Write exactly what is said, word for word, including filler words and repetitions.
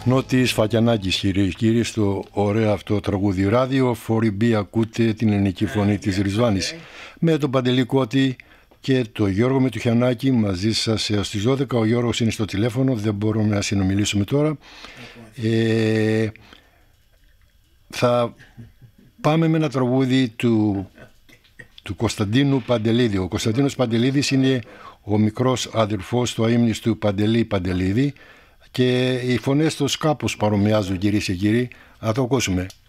Νότης Φακιανάκης, κυρίες και κύριοι, στο ωραίο αυτό τραγούδι ράδιο φορ μπι. Ακούτε την ελληνική φωνή της Ριζβάνης με τον Παντελή Κώτη και το Γιώργο Μητουχιανάκη μαζί σας έως τις δώδεκα. Ο Γιώργος είναι στο τηλέφωνο, δεν μπορούμε να συνομιλήσουμε τώρα. ε, θα πάμε με ένα τραγούδι του, του Κωνσταντίνου Παντελίδη. Ο Κωνσταντίνος Παντελίδης είναι ο μικρός αδερφός του αείμνηστου Παντελή Παντελίδη και οι φωνές τους κάπως παρομοιάζουν, κυρίες και κύριοι. Θα το ακούσουμε.